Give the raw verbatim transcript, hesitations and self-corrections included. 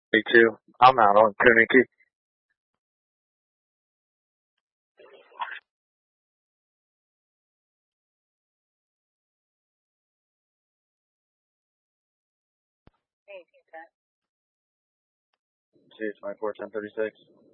Me too. I'm out on Kuniki. Two twenty four ten thirty six.